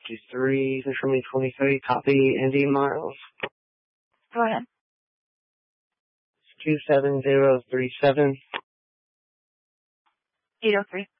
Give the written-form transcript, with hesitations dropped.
53, confirming 23, copy, Andy Miles. Go ahead. 27037. 803.